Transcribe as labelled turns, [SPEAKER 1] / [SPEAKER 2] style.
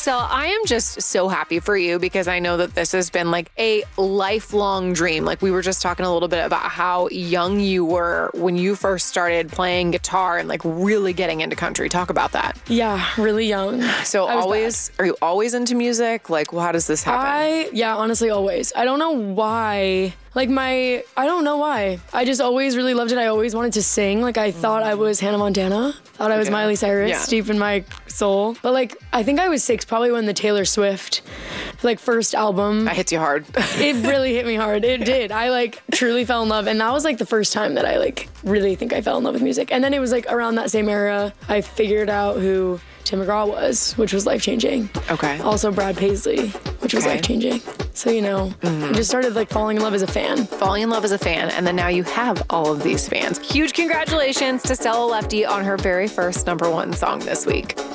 [SPEAKER 1] Estelle, I am just so happy for you because I know that this has been like a lifelong dream. Like we were just talking a little bit about how young you were when you first started playing guitar and like really getting into country. Talk about that.
[SPEAKER 2] Yeah, really young.
[SPEAKER 1] So are you always into music? Like, well, how does this happen?
[SPEAKER 2] Honestly, always. I don't know why. I don't know why. I just always really loved it. I always wanted to sing. Like, I thought I was Hannah Montana. Thought I was Miley Cyrus, deep in my soul. But, like, I think I was 6 probably when the Taylor Swift, like, first album.
[SPEAKER 1] That hits you hard.
[SPEAKER 2] It really hit me hard. It did. I, like, truly fell in love. And that was, like, the first time that I, like, really think I fell in love with music. And then it was, like, around that same era, I figured out who Tim McGraw was, which was life-changing.
[SPEAKER 1] Okay.
[SPEAKER 2] Also Brad Paisley, which was life-changing. So, I just started like falling in love as a fan.
[SPEAKER 1] Falling in love as a fan, and then now you have all of these fans. Huge congratulations to Stella Lefty on her very first #1 song this week.